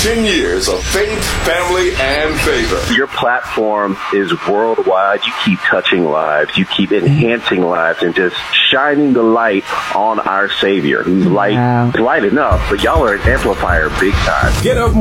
10 years of faith, family, and favor. Your platform is worldwide. You keep touching lives. You keep enhancing lives and just shining the light on our Savior. He's light enough, but y'all are an amplifier big time. Get up